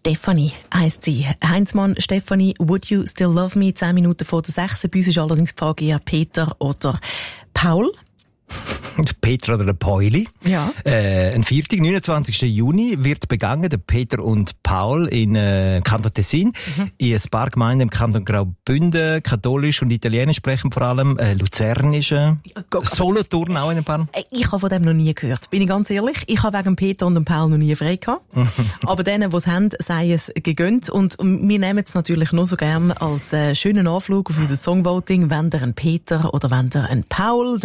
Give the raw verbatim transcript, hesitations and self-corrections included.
Stefanie heisst sie. Heinzmann, Stefanie, would you still love me? Zehn Minuten vor der sechs. Bei uns ist allerdings die Frage eher Peter oder Paul. Peter oder der Pauli. Ja. Äh, ein Viertag, neunundzwanzigsten Juni, wird begangen, der Peter und Paul in äh, Kanton Tessin, mhm. in ein paar Gemeinden im Kanton Graubünden, katholisch und italienisch sprechen vor allem, äh, luzernisch, äh, Solothurn auch in ein paar. Ich habe von dem noch nie gehört, bin ich ganz ehrlich. Ich habe wegen Peter und dem Paul noch nie frei gehabt. Aber denen, die es haben, sei es gegönnt. Und wir nehmen es natürlich nur so gern als äh, schönen Anflug auf unser Songvoting, wenn der ein Peter oder wenn der ein Paul.